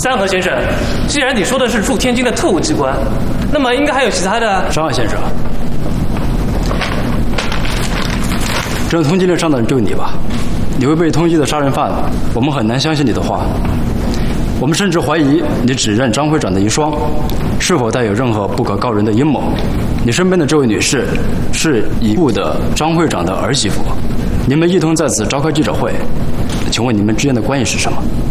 三河先生，既然你说的是驻天津的特务机关，那么应该还有其他的。 张岸先生，这通缉令上的人就是你吧？你会被通缉的杀人犯，我们很难相信你的话。我们甚至怀疑你指认张会长的遗孀是否带有任何不可告人的阴谋。你身边的这位女士是已故的张会长的儿媳妇，你们一同在此召开记者会，请问你们之间的关系是什么？